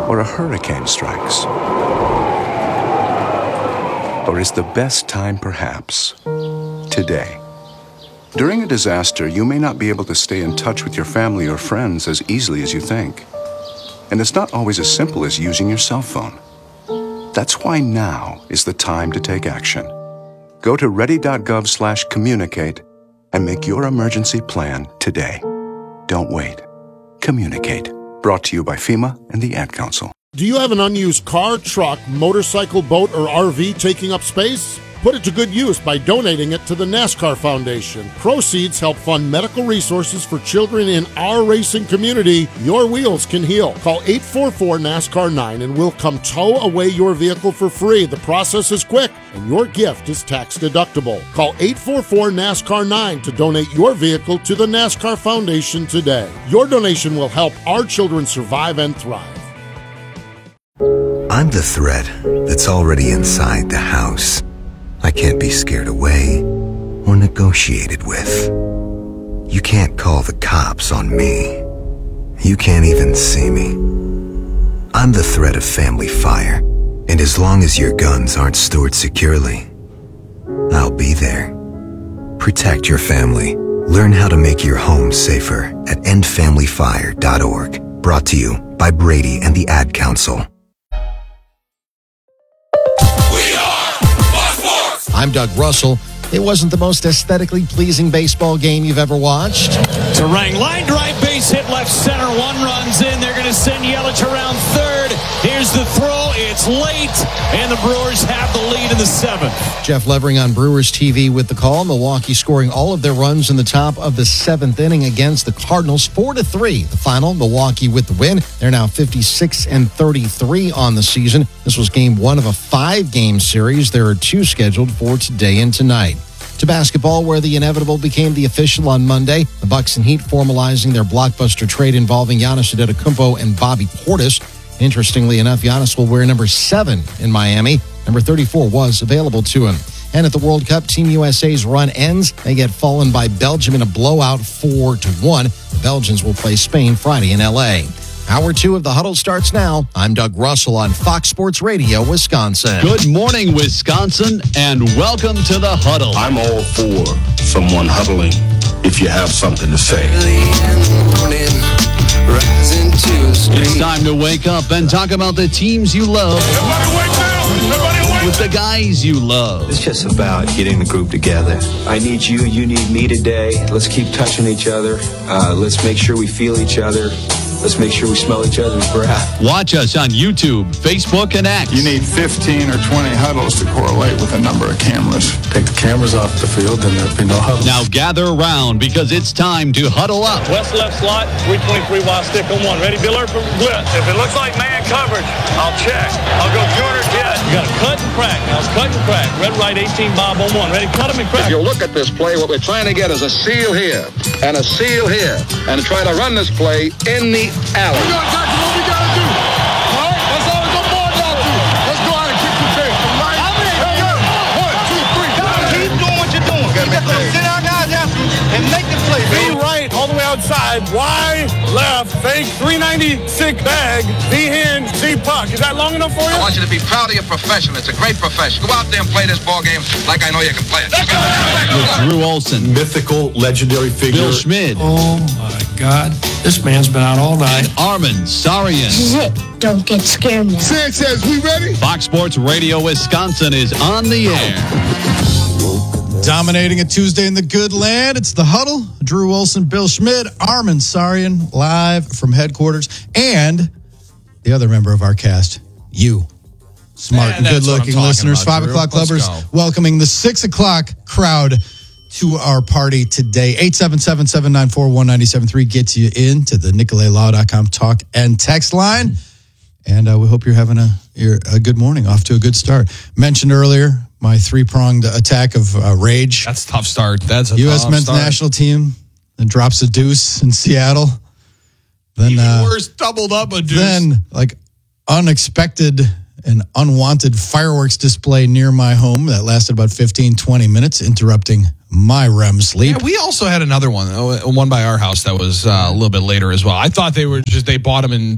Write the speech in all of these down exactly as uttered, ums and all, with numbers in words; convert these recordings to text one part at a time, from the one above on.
or a hurricane strikes? Or is the best time perhaps today? During a disaster, you may not be able to stay in touch with your family or friends as easily as you think. And it's not always as simple as using your cell phone. That's why now is the time to take action. Go to ready.gov slash communicate and make your emergency plan today. Don't wait. Communicate. Brought to you by FEMA and the Ad Council. Do you have an unused car, truck, motorcycle, boat, or R V taking up space? Put it to good use by donating it to the NASCAR Foundation. Proceeds help fund medical resources for children in our racing community. Your wheels can heal. Call eight four four NASCAR nine and we'll come tow away your vehicle for free. The process is quick and your gift is tax deductible. Call eight four four NASCAR nine to donate your vehicle to the NASCAR Foundation today. Your donation will help our children survive and thrive. I'm the threat that's already inside the house. I can't be scared away or negotiated with. You can't call the cops on me. You can't even see me. I'm the threat of family fire, and as long as your guns aren't stored securely, I'll be there. Protect your family. Learn how to make your home safer at end family fire dot org. Brought to you by Brady and the Ad Council. I'm Doug Russell. It wasn't the most aesthetically pleasing baseball game you've ever watched. Terang, line drive, base hit left center. One runs in. They're going to send Yelich around third. Here's the throw. It's late, and the Brewers have the lead in the seventh. Jeff Levering on Brewers T V with the call. Milwaukee scoring all of their runs in the top of the seventh inning against the Cardinals, four to three. The final, Milwaukee with the win. They're now fifty-six and thirty-three on the season. This was game one of a five-game series. There are two scheduled for today and tonight. To basketball, where the inevitable became the official on Monday. The Bucks and Heat formalizing their blockbuster trade involving Giannis Antetokounmpo and Bobby Portis. Interestingly enough, Giannis will wear number seven in Miami. Number thirty-four was available to him. And at the World Cup, Team U S A's run ends. They get fallen by Belgium in a blowout four to one. The Belgians will play Spain Friday in L A. Hour two of The Huddle starts now. I'm Doug Russell on Fox Sports Radio, Wisconsin. Good morning, Wisconsin, and welcome to The Huddle. I'm all for someone huddling if you have something to say. It's time to wake up and talk about the teams you love. Everybody wake up! Everybody wake up! With the guys you love. It's just about getting the group together. I need you, you need me today. Let's keep touching each other. Uh, let's make sure we feel each other. Let's make sure we smell each other's breath. Watch us on YouTube, Facebook, and X. You need fifteen or twenty huddles to correlate with a number of cameras. Take the cameras off the field and there'll be no huddles. Now gather around because it's time to huddle up. West left slot, three twenty-three wide stick on one. Ready, Biller, for blitz. If it looks like man coverage, I'll check. I'll go two hundred jet. You got to cut and crack. Now it's cut and crack. Red, right, eighteen, Bob on one. Ready, cut him and crack. If you look at this play, what we're trying to get is a seal here and a seal here and try to run this play in the alley. We're going to tackle what we got to do. All right? That's all it's going to down to. Let's go out and kick the tape. Right? How many? Hey, go. One, two, three. Keep doing what you're doing. You got to sit our guys after you and make the play. B right, all the way outside. Y left, fake, three ninety-six bag. Z hinge, Z puck. Is that long enough for you? I want you to be proud of your profession. It's a great profession. Go out there and play this ball game like I know you can play it. With Drew Olson. Mythical, legendary figure. Bill Schmid. Oh, my God. This man's been out all night. Armin Sarian. This is it. Don't get scared now. Sanchez, we ready? Fox Sports Radio Wisconsin is on the air. Dominating a Tuesday in the good land, it's The Huddle. Drew Wilson, Bill Schmid, Armin Sarian, live from headquarters. And the other member of our cast, you. Smart and, and good-looking listeners. About, Five Drew. o'clock Let's clubbers go. welcoming the six o'clock crowd to our party today. eight seven seven, seven nine four, one nine seven three gets you into the Nicolay Law dot com talk and text line. And uh, we hope you're having a, you're a good morning, off to a good start. Mentioned earlier, my three-pronged attack of uh, rage. That's a tough start. That's a U S tough men's start. national team then drops a deuce in Seattle. Then Even uh, worse, doubled up a deuce. Then, like, unexpected and unwanted fireworks display near my home that lasted about fifteen, twenty minutes, interrupting my R E M sleep. Yeah, we also had another one, one by our house that was uh, a little bit later as well. I thought they were just, they bought them in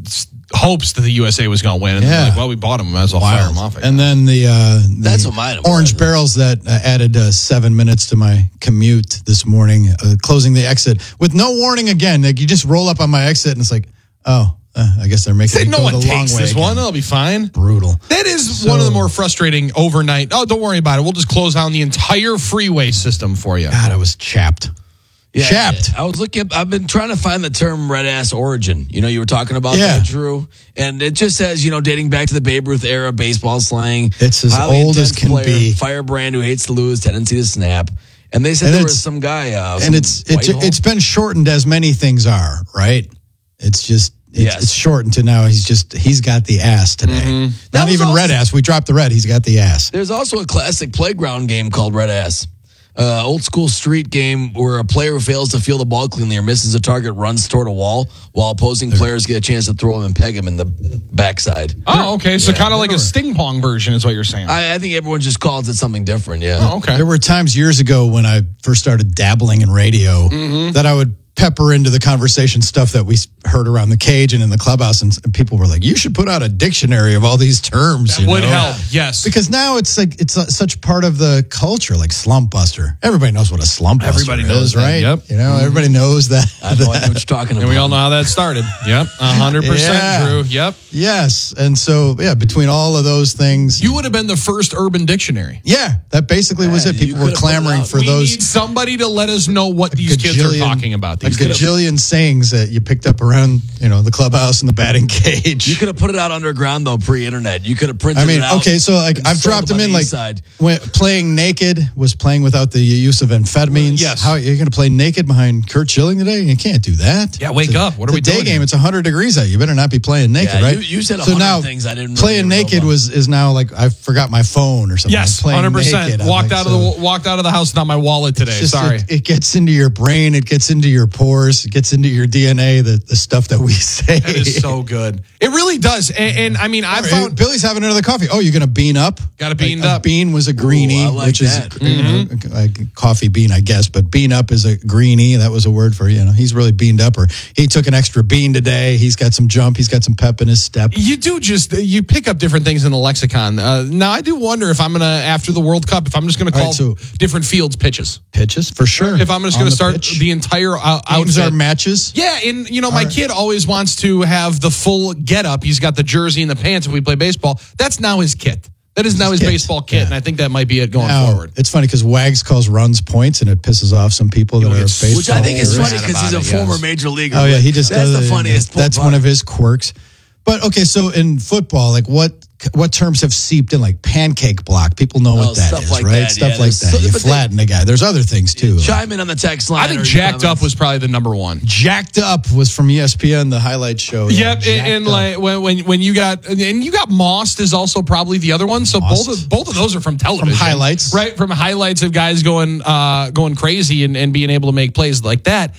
hopes that the U S A was going to win. And Yeah. like, well, we bought them. Might as well fire them off. And then the, uh, the That's what mine orange was. barrels that uh, added uh, seven minutes to my commute this morning, uh, closing the exit with no warning again. Like you just roll up on my exit and it's like, oh, uh, I guess they're making Say me no go one the long takes way this again. one. That'll be fine. Brutal. That is So- one of the more frustrating overnight. Oh, don't worry about it. We'll just close down the entire freeway system for you. God, I was chapped. Yeah, Chapped. I was looking. I've been trying to find the term "red ass origin." You know, you were talking about Yeah. that, Drew, and it just says, you know, dating back to the Babe Ruth era, baseball slang. It's as highly old as intense can player, be. Firebrand who hates to lose, tendency to snap. And they said And there it's- was some guy. Uh, And from it's it's Whitehall. it's been shortened as many things are, right? It's just it's, Yes. it's shortened to now. He's just he's got the ass today. That Not was even also- red ass. We dropped the red. He's got the ass. There's also a classic playground game called Red Ass. Uh, old school street game where a player who fails to field the ball cleanly or misses a target runs toward a wall while opposing players get a chance to throw him and peg him in the backside. Oh, okay. So Yeah. kind of like a sting pong version is what you're saying. I, I think everyone just calls it something different. Yeah. Oh, okay. There were times years ago when I first started dabbling in radio Mm-hmm. that I would pepper into the conversation stuff that we heard around the cage and in the clubhouse, and, and people were like, "You should put out a dictionary of all these terms." That you would know? help. Yes. Because now it's like it's uh, such part of the culture, like slump buster. Everybody knows what a slump buster Everybody knows is, that, right? yep. You know, everybody knows that. I have no idea what you're talking about. And we all know how that started. Yep. one hundred percent Yeah. Drew. Yep. Yes, and so yeah, between all of those things, You would have been the first urban dictionary. yeah, that basically was Yeah, it. you People were could've put it clamoring out. for we those need somebody to let us know what these kids are gajillion- talking about. a These kids. gajillion sayings that you picked up around, you know, the clubhouse and the batting cage. You could have put it out underground though, pre-internet. You could have printed I mean, it out. okay, so like and I've sold dropped them them on in the like east side. when playing naked was playing without the use of amphetamines. Yes. How you're going to play naked behind Kurt Schilling today? You can't do that. Yeah, wake It's a- up. What are it's we a day doing game? here? It's one hundred degrees out. You better not be playing naked, Yeah, right? you- you said a so hundred now things I didn't really playing even know naked about. was is now like I forgot my phone or something. Yes, I'm playing one hundred percent. naked. I'm Walked like, out of so- the walked out of the house without my wallet today. It's just- Sorry. It, it gets into your brain. It gets into your pores. It gets into your D N A. The, the stuff that we say. That is so good. It really does. And, and I mean, I Hey, found Billy's having another coffee. Oh, you're going to bean up? Got a beaned Like, up. A bean was a greenie, Ooh, I like which that. is you know, a coffee bean, I guess. But bean up is a greenie. That was a word for, you know, he's really beaned up. Or he took an extra bean today. He's got some jump. He's got some pep in his step. you do just you pick up different things in the lexicon. Uh, now I do wonder if I'm gonna after the World Cup if I'm just gonna All call right, so- different fields pitches. Pitches, for sure. If I'm just On gonna the start pitch. the entire uh, Games outfit. are matches. Yeah, and you know, my All right. kid always wants to have the full get up. He's got the jersey and the pants if we play baseball. That's now his kit. That is now his kit. baseball kit, Yeah. and I think that might be it going Now, forward. it's funny because Wags calls runs points, and it pisses off some people that You'll are get baseball. Which I think is purists. funny because he's a about it, former yes. major leaguer. Oh yeah, he just That's does the it. funniest. That's part. one of his quirks. But okay, so in football, like what what terms have seeped in, like pancake block? People know Oh, what that stuff is, like right? that, Stuff yeah, like there's- that. so- You but they- flatten a guy. There's other things too. Chime in on the text line. I think or your jacked up comments. was probably the number one. Jacked up was from E S P N, the highlight show. Yep, and, Jacked and up. like when, when when you got and you got Mossed is also probably the other one. So Mossed. both of both of those are from television, From highlights. right? From highlights of guys going uh, going crazy and, and being able to make plays like that.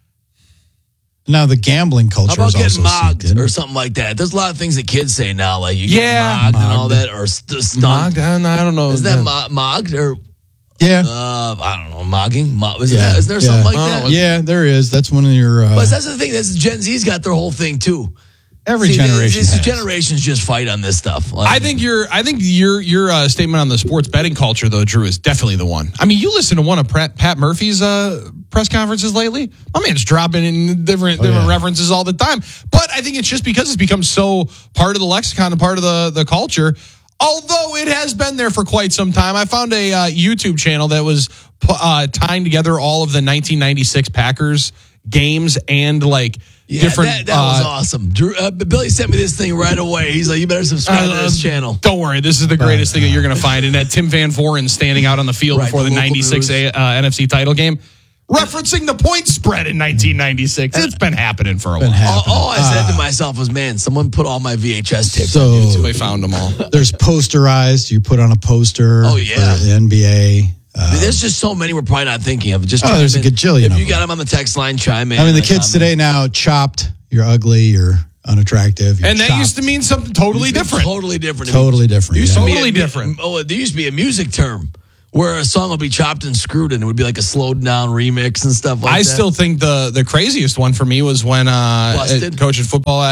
Now the gambling How culture about is getting also seeped mogged in. or something like that? There's a lot of things that kids say now, like you get Yeah. mogged and all Mogged. that, or st- stunned. Mogged, I don't know. Is that mo- mogged or Yeah, uh, I don't know, mogging? Mo- is, yeah. that, is there yeah. something like Oh, that? Yeah, there is. That's one of your. Uh, But that's the thing. That's Gen Z's got their whole thing too. every See, generation. These has. generations just fight on this stuff. Like, I think your I think your your uh, statement on the sports betting culture though, Drew, is definitely the one. I mean, you listen to one of Pat, Pat Murphy's uh, press conferences lately. My man's dropping in different Oh, different yeah. references all the time. But I think it's just because it's become so part of the lexicon and part of the the culture. Although it has been there for quite some time. I found a uh, YouTube channel that was uh, tying together all of the nineteen ninety-six Packers games and like. yeah, different. that, that was uh, awesome. Drew, uh, Billy sent me this thing right away. He's like, "You better subscribe to Uh, this channel." Don't worry, this is the greatest thing that you're going to find in that Tim Van Voren standing out on the field Right, before the the local ninety-six news. uh, N F C title game, referencing the point spread in nineteen ninety-six. It's been happening for a Been while. happening. All, all I said to myself was, "Man, someone put all my V H S tapes So- on YouTube." They found them all. There's posterized. You put on a poster. Oh, yeah. For the N B A. I mean, there's just so many we're probably not thinking of. Just Oh, chime there's a in. gajillion If of you them. got them on the text line, chime in. I mean, the in kids comments. today now chopped. You're ugly. You're unattractive. You're And that chopped. used to mean something totally different. Totally different. Totally different, It used to yeah. be a Totally mu- different. Oh, there used to be a music term where a song would be chopped and screwed, and it would be like a slowed down remix and stuff like I that. still think the the craziest one for me was when uh, Busted? uh, coaching football at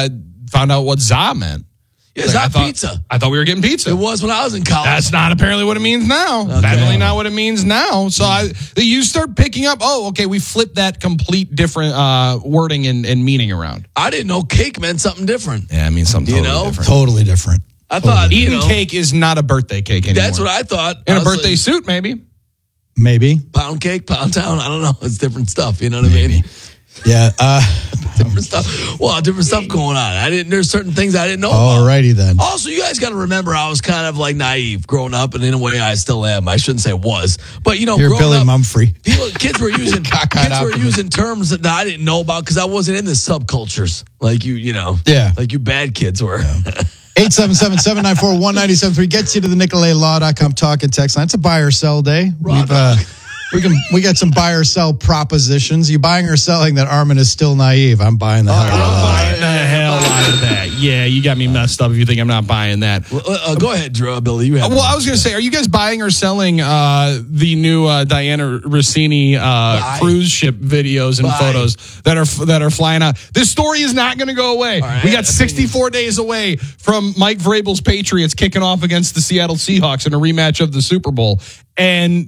found out what za meant. Yeah, it's Like, not I thought, pizza. I thought we were getting pizza. It was when I was in college. That's not apparently what it means now. Okay. Definitely not what it means now. So I, you start picking up, oh, okay, we flipped that complete different uh, wording and, and meaning around. I didn't know cake meant something different. Yeah, it means something You totally know? different. Totally different. I thought you Eating know, cake is not a birthday cake anymore. That's what I thought. In I a was birthday like, suit, maybe. Maybe. pound cake, pound town. I don't know. It's different stuff. You know what I Maybe. mean? Yeah. Uh, Different stuff. Well, different stuff going on. I didn't. There's certain things I didn't know. all righty then. Also, you guys got to remember, I was kind of like naive growing up, and in a way, I still am. I shouldn't say was, but you know, You're growing Billy up, Mumphrey. people, kids were using Cockeyed kids were optimist. using terms that I didn't know about because I wasn't in the subcultures like you. You know, Yeah. like you bad kids were. eight seven seven, seven nine four, one nine seven three gets you to the Nicolay Law dot com talk and text line. It's a buy or sell day. We've, uh, we can we got some buy or sell propositions. You buying or selling that Armin is still naive? I'm buying the hell out of that. Buying the hell out of that. Yeah, you got me messed up if you think I'm not buying that. Well, uh, go ahead, Drew. Billy. You have Well, I was going to say, are you guys buying or selling uh, the new uh, Diana Rossini uh, Buy. cruise ship videos and Buy. photos that are that are flying out? This story is not going to go away. All right, we got I sixty-four days away from Mike Vrabel's Patriots kicking off against the Seattle Seahawks in a rematch of the Super Bowl, and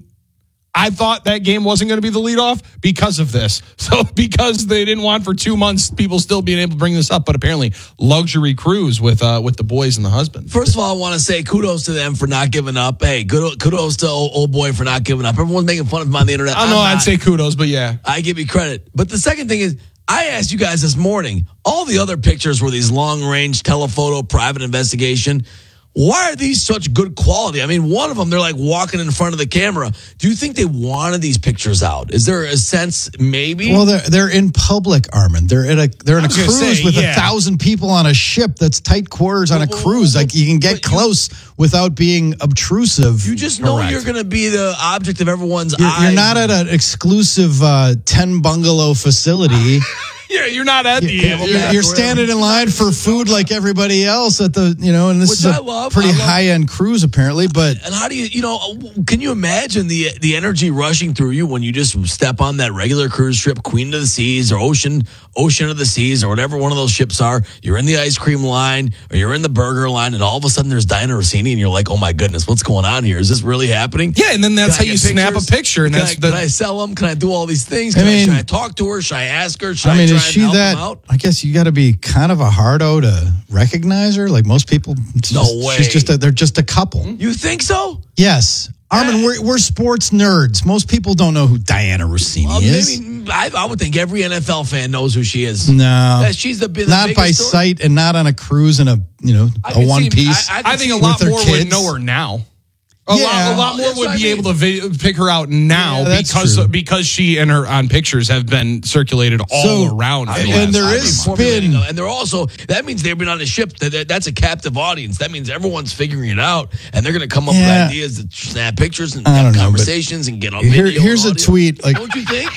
I thought that game wasn't going to be the leadoff because of this. So because they didn't want for two months people still being able to bring this up, but apparently luxury cruise with uh, with the boys and the husband. First of all, I want to say kudos to them for not giving up. Hey, good kudos to old, old boy for not giving up. Everyone's making fun of him on the internet. I don't know. I'm I'd not. say kudos, but yeah. I give you credit. But the second thing is, I asked you guys this morning, all the other pictures were these long-range telephoto private investigation. Why are these such good quality? I mean, one of them, they're like walking in front of the camera. Do you think they wanted these pictures out? Is there a sense maybe? Well, they're they're in public, Armin. They're in a they're in a was gonna cruise say, with yeah. a thousand people on a ship that's tight quarters on a cruise. Like you can get close without being obtrusive. You just know Correct. you're going to be the object of everyone's You're, eyes. you're not at an exclusive uh, ten bungalow facility. Yeah, you're not at the You're, you're standing in line for food like everybody else at the, you know, and this Which is a I love. pretty I love- high end cruise apparently. But And how do you, you know, can you imagine the the energy rushing through you when you just step on that regular cruise ship, Queen of the Seas or Ocean Ocean of the Seas or whatever one of those ships are? You're in the ice cream line or you're in the burger line, and all of a sudden there's Diana Rossini, and you're like, oh my goodness, what's going on here? Is this really happening? Yeah, and then that's Can I how you get snap pictures? a picture, and Can that's I, the. can I sell them? Can I do all these things? I Can I, mean- should I talk to her? Should I ask her? Should I, I mean, try is and she help that? them out? I guess you got to be kind of a hardo to recognize her. Like most people, it's No just- way. She's just a, they're just a couple. You think so? Yes, Armin, we're we're sports nerds. Most people don't know who Diana Rossini Well, is. maybe I, I would think every N F L fan knows who she is. No, That she's the, the not by biggest story. sight and not on a cruise in a you know I a can see- one piece. I- I I think a see- lot with their more kids. would know her now. A Yeah. lot, a lot more That's what would I be mean. able to vi- pick her out now Yeah, that's because true. because she and her on pictures have been circulated all So- around. for the and last there five is months. formulating spin. them. And they're also, that means they've been on a ship. That, that- that's a captive audience. That means everyone's figuring it out, and they're going to come up Yeah. with ideas to snap pictures and I have don't know, but conversations and get on Here- video. here's and a audio. tweet, like- don't you think?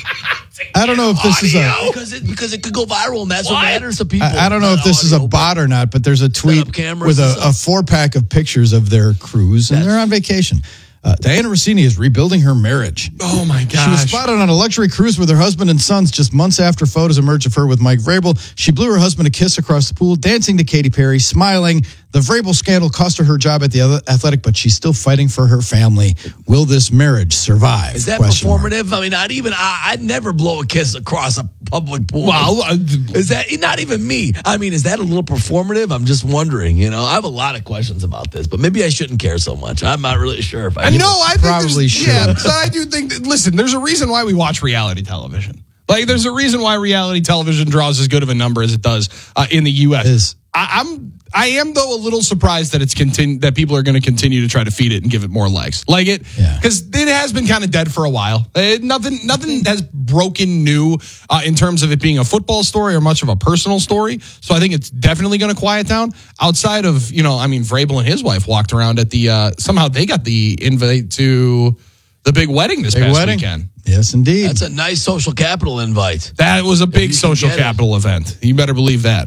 I don't know if this is a. because it because it could go viral, and that's what, What? matters to people. I, I don't know if Not this is a audio, bot or not, but there's a tweet up cameras with and a, stuff. a four pack of pictures of their cruise, and That's- they're on vacation. Uh, Diana Rossini is rebuilding her marriage. Oh my gosh! She was spotted on a luxury cruise with her husband and sons just months after photos emerged of her with Mike Vrabel. She blew her husband a kiss across the pool, dancing to Katy Perry, smiling. The Vrabel scandal cost her her job at the Athletic, but she's still fighting for her family. Will this marriage survive? Is that Question mark. performative? I mean, not even I, I'd never blow a kiss across a public pool. Well, uh, Is that not even me? I mean, is that a little performative? I'm just wondering. You know, I have a lot of questions about this, but maybe I shouldn't care so much. I'm not really sure if I. I know. I think Probably there's- should. Yeah, but I do think. That, listen, there's a reason why we watch reality television. Like, there's a reason why reality television draws as good of a number as it does uh, in the U S. Is. I, I'm. I am though a little surprised that it's continu- that people are going to continue to try to feed it and give it more legs, like it, Yeah. because it has been kind of dead for a while. Uh, nothing, nothing has broken new uh, in terms of it being a football story or much of a personal story. So I think it's definitely going to quiet down. Outside of you know, I mean, Vrabel and his wife walked around at the uh, somehow they got the invite to the big wedding this Big past wedding? weekend. Yes, indeed. That's a nice social capital invite. That was a you big can social get it. capital event. You better believe that.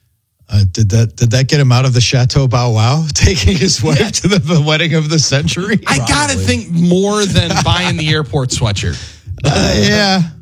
Uh, did that did that get him out of the Chateau Bow Wow, taking his wife to the, the wedding of the century? I gotta think more than buying the airport sweatshirt. Uh, yeah,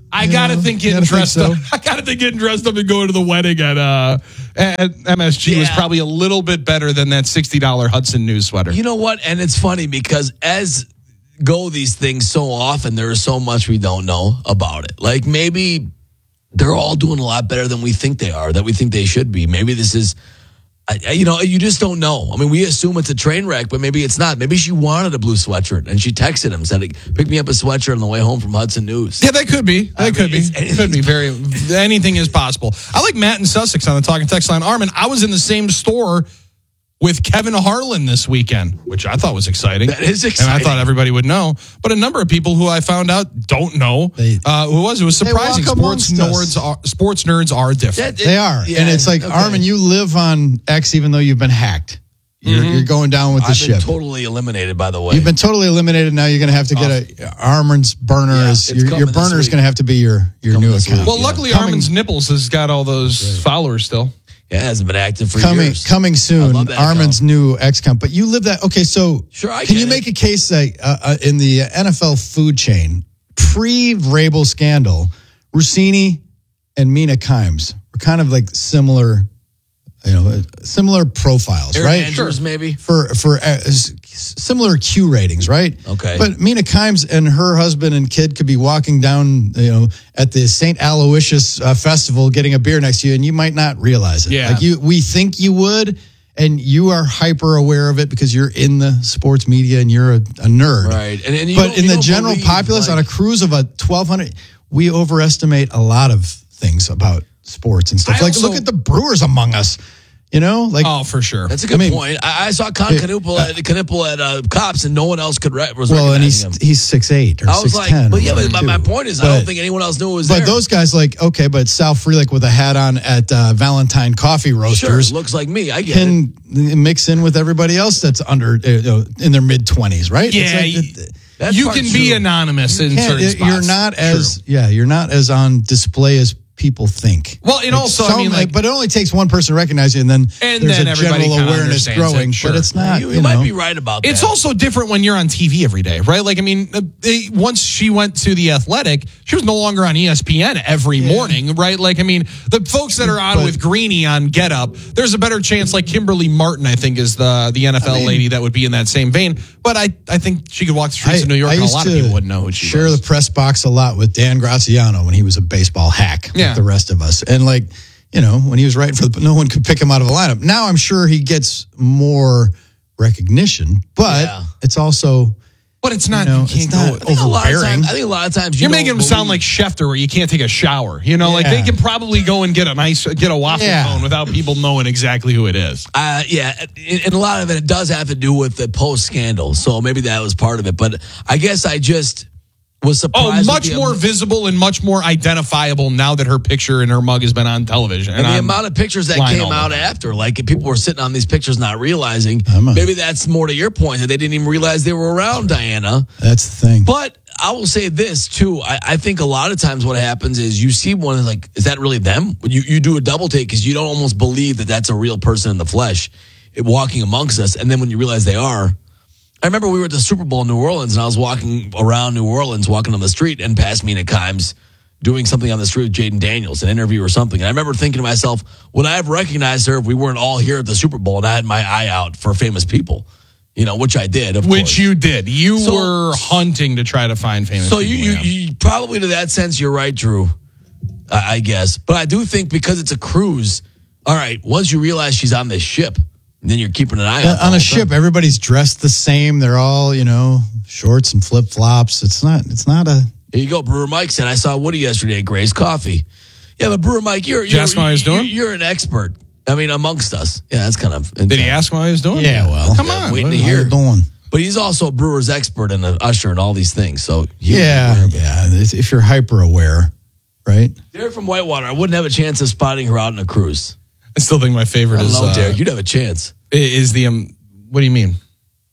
I gotta Yeah, think you getting gotta think dressed so. up. I gotta think getting dressed up and going to the wedding at uh at M S G was Yeah. probably a little bit better than that sixty dollars Hudson News sweater. You know what? And it's funny because as go these things so often, there is so much we don't know about it. Like maybe they're all doing a lot better than we think they are, that we think they should be. Maybe this is, I, I- you know, you just don't know. I mean, we assume it's a train wreck, but maybe it's not. Maybe she wanted a blue sweatshirt and she texted him, said, pick me up a sweatshirt on the way home from Hudson News. Yeah, that could be. That I could mean, be. it's- Could be very. Anything is possible. I like Matt and Sussex on the Talking Text line. Armin, I was in the same store with Kevin Harlan this weekend, which I thought was exciting. That is And exciting. I thought everybody would know. But a number of people who I found out don't know uh, who it was. It was They surprising. walk Sports amongst us. nerds are sports nerds are different. That- They are. Yeah, and it's like, okay. Armin, you live on X even though you've been hacked. You're, you're going down with the I've ship. been totally eliminated, by the way. You've been totally eliminated. Now you're going to have to get a Armin's burner. Yeah, is it's your, coming your this burner is week. going to have to be your, your Coming new this account. week. Well, Yeah. luckily, Coming- Armin's Nipples has got all those followers still. yeah, it hasn't been active for coming years. coming I soon. love that Armin's new X account. But you live that okay? So Sure, I can get you it. make a case that uh, uh, in the N F L food chain pre Vrabel scandal, Rossini and Mina Kimes were kind of like similar, you know, similar profiles, Aaron right? Andrews, maybe? for for uh, s- similar Q ratings, right? Okay. But Mina Kimes and her husband and kid could be walking down, you know, at the Saint Aloysius uh, festival, getting a beer next to you, and you might not realize it. Yeah. Like you, we think you would, and you are hyper aware of it because you're in the sports media and you're a, a nerd. Right. And, and you But don't- in you the don't general believe, populace, like- on a cruise of a twelve hundred, we overestimate a lot of things about sports and stuff. I like, also- look at the Brewers among us. You know, like Oh, for sure. That's a good I mean, point. I, I saw Con it- Canipul at, Canipul at uh, Cops, and no one else could re- was well, and recognizing he's him. he's six eight or I was six like, ten. but yeah, but my, my point is, I But- don't think anyone else knew it was But there. those guys, like, okay, but Sal Frelick with a hat on at uh, Valentine Coffee sure, Roasters looks like me. I get it. can mix in with everybody else that's under uh, you know, in their mid twenties, right? Yeah, It's like, you- it- That's you part can be true. anonymous in can't- certain it- spots. you're not True. as yeah, you're not as on display as people think. Well, and also, I some- mean, like- but it only takes one person to recognize you, and then And there's then a everybody general kinda awareness understands it, growing. sure. But it's not. You, You, you might know. be right about that. It's also different when you're on T V every day, right? Like, I mean, uh, they, once she went to The Athletic, she was no longer on E S P N every morning, right? Like, I mean, the folks that are on But- with Greeny on Get Up, there's a better chance, like Kimberly Martin, I think, is the the N F L I mean- lady that would be in that same vein. But I, I think she could walk the streets of New York, and a used lot of to people wouldn't know who she share was. the press box a lot with Dan Graziano when he was a baseball hack, Yeah. like the rest of us. And like, you know, when he was writing for the, no one could pick him out of a lineup. Now I'm sure he gets more recognition, but Yeah. it's also, But it's not, you know, you can't it's go. not I think a lot of overbearing. times, I think a lot of times you You're don't making him sound like believe- Schefter, where you can't take a shower. You know, like they Yeah. can probably go and get a nice, get a waffle Yeah. cone without people knowing exactly who it is. Uh, yeah, and and a lot of it, it does have to do with the post scandal. So maybe that was part of it. But I guess I just was Oh, surprised. with much the more am- visible and much more identifiable now that her picture and her mug has been on television. And the on amount of pictures that line came all the out time. after, like if people were sitting on these pictures not realizing, I'm a- maybe that's more to your point that they didn't even realize they were around Diana. that's the thing. But I will say this too. I, I think a lot of times what happens is you see one and like, is that really them? You you do a double take because you don't almost believe that that's a real person in the flesh it, walking amongst us. And then when you realize they are, I remember we were at the Super Bowl in New Orleans and I was walking around New Orleans, walking on the street and past Mina Kimes doing something on the street with Jaden Daniels, an interview or something. And I remember thinking to myself, would I have recognized her if we weren't all here at the Super Bowl and I had my eye out for famous people? You know, which I did, of Which course. you did. You So- were hunting to try to find famous So you, people, you, yeah. you probably to that sense, you're right, Drew. I, I guess, but I do think because it's a cruise. All right, once you realize she's on this ship, then you're keeping an eye Uh, on her on all a the ship, time. everybody's dressed the same. They're all, you know, shorts and flip flops. It's not. It's not a. Here you go. Brewer Mike said, "I saw Woody yesterday at Gray's Coffee." Yeah, but Brewer Mike, you're Did you you're, ask him how he's doing? you're you're an expert. I mean, amongst us. Yeah, that's kind of. Did he ask him how he was doing? Yeah, well, Come Yeah, on. waiting to How hear. you doing? But he's also a brewer's expert and an usher and all these things. So he- Yeah, yeah. If you're hyper aware, right? Derek from Whitewater, I wouldn't have a chance of spotting her out on a cruise. I still think my favorite I don't is, know, uh, Derek. You'd have a chance. is the, um, what do you mean?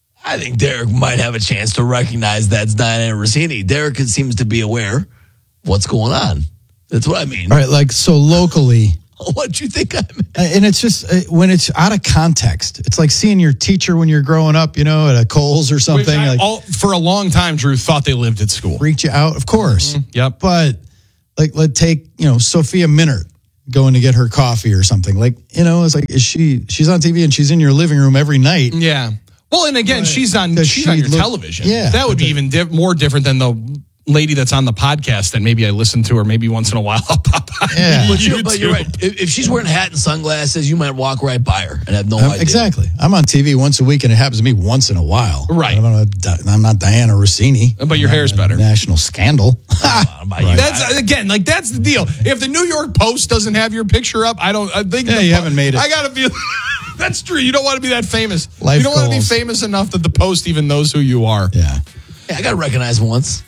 I think Derek might have a chance to recognize that's Diana Rossini. Derek seems to be aware of what's going on. That's what I mean. All right, like so locally. What do you think I meant? Uh, And it's just uh, when it's out of context. It's like seeing your teacher when you're growing up, you know, at a Kohl's or Which something. I, Like all, for a long time, Drew thought they lived at school. freaked you out, of course. Yep. But like, let take, you know, Sophia Minnaert going to get her coffee or something. Like, you know, it's like, is she, she's on T V and she's in your living room every night. Yeah. Well, and again, right. she's on, she's she on your look, television. Yeah. That would be even di- more different than the lady that's on the podcast that maybe I listen to, or maybe once in a while I'll pop on. Yeah. But, you, but you're right. If, if she's wearing a hat and sunglasses, you might walk right by her and have no um, idea. Exactly. I'm on T V once a week, and it happens to me once in a while. Right. I'm not, I'm not Diana Rossini. But your hair's better. National scandal. Right. That's again, like that's the deal. If the New York Post doesn't have your picture up, I don't. I think yeah, the, you haven't made it. I gotta feel. That's true. You don't want to be that famous. Life you don't want to be goals. famous enough that the Post even knows who you are. Yeah. Yeah, I got to recognize once.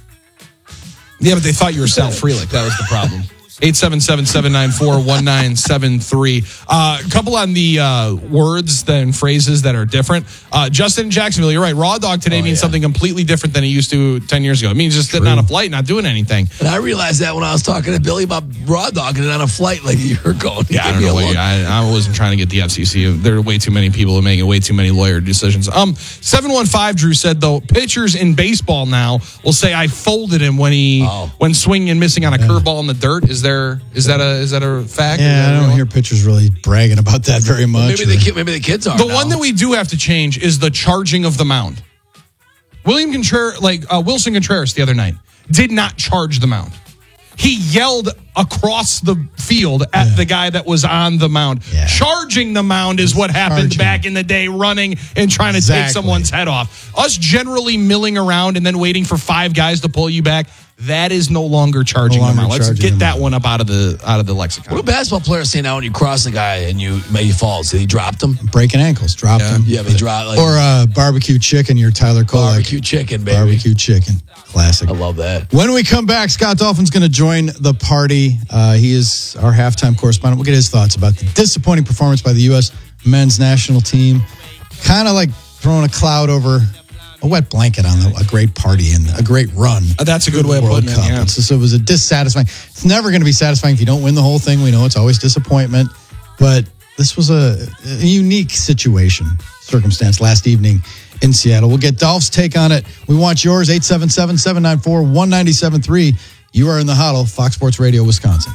Yeah, but they thought you were Sal Frelick. That was the problem. eight seven seven, seven nine four, one nine seven three. Uh, a couple on the uh, words and phrases that are different. Uh, Justin in Jacksonville, you're right. Raw dog today Oh, means yeah. something completely different than it used to ten years ago. It means just sitting on a flight, not doing anything. And I realized that when I was talking to Billy about raw dogging it on a flight like a year ago. Yeah, I don't know. What, I, I wasn't trying to get the F C C. There are way too many people who make way too many lawyer decisions. Um, seven one five Drew said though, pitchers in baseball now will say I folded him when he Oh. when swinging and missing on a curveball in the dirt. Is there is that a is that a fact? Yeah, I don't hear pitchers really bragging about that very much. Maybe the, kid, maybe the kids are. The now. one that we do have to change is the charging of the mound. William Contreras, like uh, Wilson Contreras the other night, did not charge the mound. He yelled across the field at Yeah. the guy that was on the mound. Yeah. Charging the mound is what happened Charging. back in the day, running and trying to Exactly. take someone's head off. Us generally milling around and then waiting for five guys to pull you back. That is no longer charging No longer the mound. Let's charging get the that mound. one up out of the out of the lexicon. What do basketball players say now when you cross a guy and you maybe falls? Did he dropped him? Breaking ankles, dropped Yeah. them. Yeah, but he dropped like Or uh, barbecue chicken, your Tyler Kolek. barbecue chicken, baby. Barbecue chicken. Classic. I love that. When we come back, Scott Dolphin's going to join the party. Uh, he is our halftime correspondent. We'll get his thoughts about the disappointing performance by the U S men's national team. Kind of like throwing a cloud over a wet blanket on a, a great party and a great run. Uh, that's a good way of World putting it, Cup. yeah. It's just- it was a dissatisfying. It's never going to be satisfying if you don't win the whole thing. We know it's always disappointment, but this was a, a unique situation, circumstance last evening in Seattle. We'll get Dolph's take on it. We want yours, eight seven seven, seven nine four, one nine seven three. You are in the huddle, Fox Sports Radio, Wisconsin.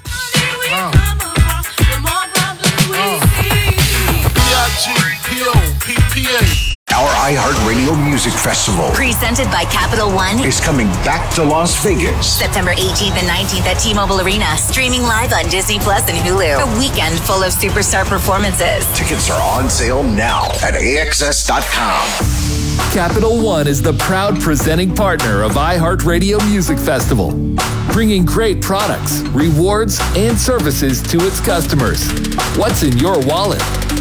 Our iHeartRadio Music Festival Presented by Capital One is coming back to Las Vegas. September eighteenth and nineteenth at T-Mobile Arena. Streaming live on Disney Plus and Hulu. A weekend full of superstar performances. Tickets are on sale now at A X S dot com. Capital One is the proud presenting partner of iHeartRadio Music Festival, bringing great products, rewards, and services to its customers. What's in your wallet?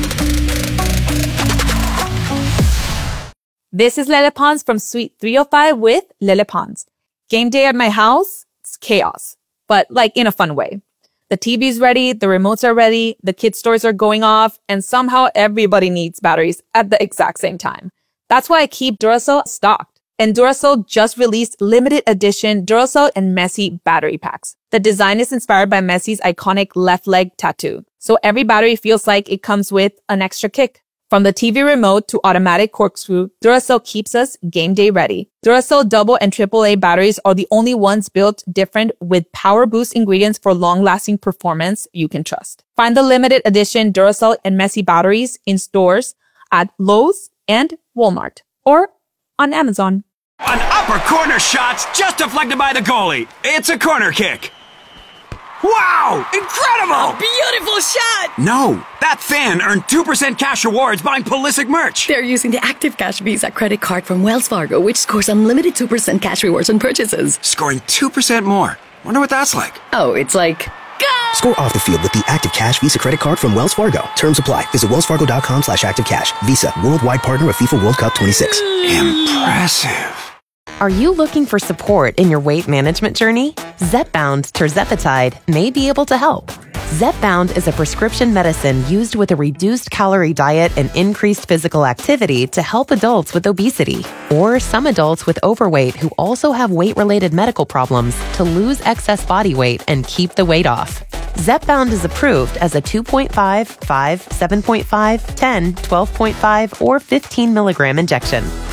This is Lele Pons from Suite three oh five with Lele Pons. Game day at my house, it's chaos, but like in a fun way. The T V's ready, the remotes are ready, the kids' stores are going off, and somehow everybody needs batteries at the exact same time. That's why I keep Duracell stocked. And Duracell just released limited edition Duracell and Messi battery packs. The design is inspired by Messi's iconic left leg tattoo. So every battery feels like it comes with an extra kick. From the T V remote to automatic corkscrew, Duracell keeps us game day ready. Duracell double and triple A batteries are the only ones built different with power boost ingredients for long-lasting performance you can trust. Find the limited edition Duracell and Messi batteries in stores at Lowe's and Walmart or on Amazon. An upper corner shot's just deflected by the goalie. It's a corner kick. Wow! Incredible! A beautiful shot! No, that fan earned two percent cash rewards buying Pulisic merch. They're using the Active Cash Visa credit card from Wells Fargo, which scores unlimited two percent cash rewards on purchases. Scoring two percent more. Wonder what that's like. Oh, it's like... Score off the field with the Active Cash Visa credit card from Wells Fargo. Terms apply. Visit wellsfargo.com slash active cash. Visa, worldwide partner of FIFA World Cup twenty-six. Impressive. Are you looking for support in your weight management journey? Zepbound tirzepatide may be able to help. Zepbound is a prescription medicine used with a reduced calorie diet and increased physical activity to help adults with obesity or some adults with overweight who also have weight-related medical problems to lose excess body weight and keep the weight off. Zepbound is approved as a two point five, five, seven point five, ten, twelve point five, or fifteen milligram injection.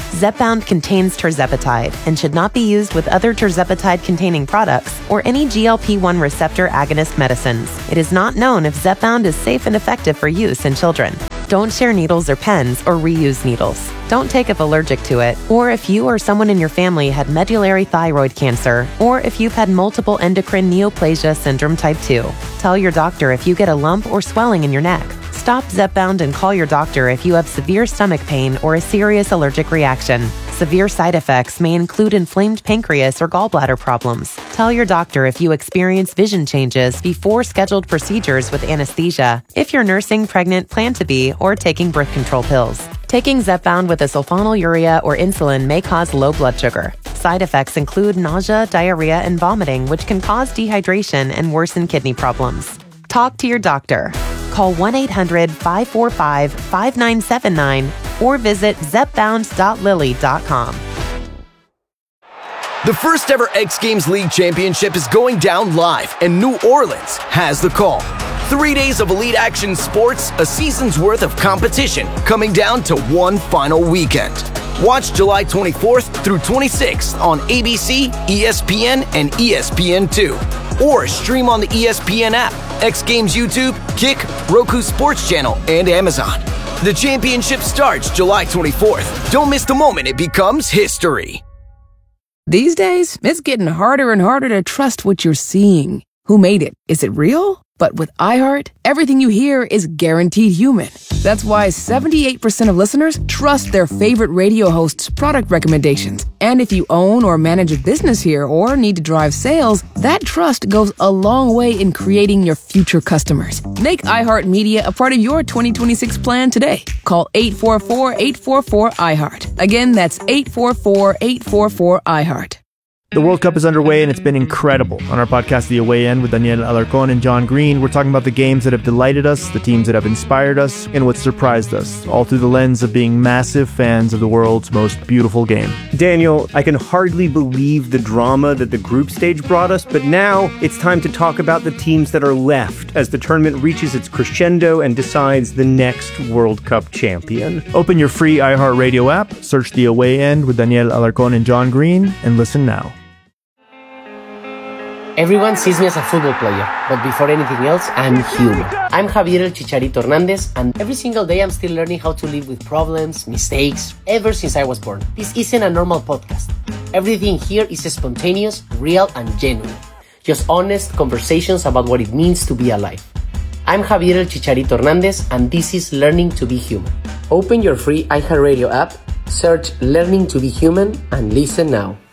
Zepbound contains tirzepatide and should not be used with other tirzepatide-containing products or any G L P one receptor agonist medicines. It is not known if Zepbound is safe and effective for use in children. Don't share needles or pens or reuse needles. Don't take if allergic to it, or if you or someone in your family had medullary thyroid cancer, or if you've had multiple endocrine neoplasia syndrome type two. Tell your doctor if you get a lump or swelling in your neck. Stop Zepbound and call your doctor if you have severe stomach pain or a serious allergic reaction. Severe side effects may include inflamed pancreas or gallbladder problems. Tell your doctor if you experience vision changes before scheduled procedures with anesthesia, if you're nursing, pregnant, plan to be, or taking birth control pills. Taking Zepbound with a sulfonylurea or insulin may cause low blood sugar. Side effects include nausea, diarrhea, and vomiting, which can cause dehydration and worsen kidney problems. Talk to your doctor. Call one eight hundred five four five five nine seven nine or visit zepbound dot lilly dot com. The first ever X Games League Championship is going down live, and New Orleans has the call. Three days of elite action sports, a season's worth of competition, coming down to one final weekend. Watch July twenty-fourth through twenty-sixth on A B C, E S P N, and E S P N two. Or stream on the E S P N app, X Games YouTube, Kick, Roku Sports Channel, and Amazon. The championship starts July twenty-fourth. Don't miss the moment it becomes history. These days, it's getting harder and harder to trust what you're seeing. Who made it? Is it real? But with iHeart, everything you hear is guaranteed human. That's why seventy-eight percent of listeners trust their favorite radio host's product recommendations. And if you own or manage a business here or need to drive sales, that trust goes a long way in creating your future customers. Make iHeartMedia a part of your twenty twenty-six plan today. Call eight four four, eight four four, iHeart. Again, that's eight four four, eight four four, iHeart. The World Cup is underway and it's been incredible. On our podcast, The Away End, with Daniel Alarcón and John Green, we're talking about the games that have delighted us, the teams that have inspired us, and what surprised us, all through the lens of being massive fans of the world's most beautiful game. Daniel, I can hardly believe the drama that the group stage brought us, but now it's time to talk about the teams that are left as the tournament reaches its crescendo and decides the next World Cup champion. Open your free iHeartRadio app, search The Away End with Daniel Alarcón and John Green, and listen now. Everyone sees me as a football player, but before anything else, I'm human. I'm Javier El Chicharito Hernandez, and every single day I'm still learning how to live with problems, mistakes, ever since I was born. This isn't a normal podcast. Everything here is spontaneous, real, and genuine. Just honest conversations about what it means to be alive. I'm Javier El Chicharito Hernandez, and this is Learning to be Human. Open your free iHeartRadio app, search Learning to be Human, and listen now.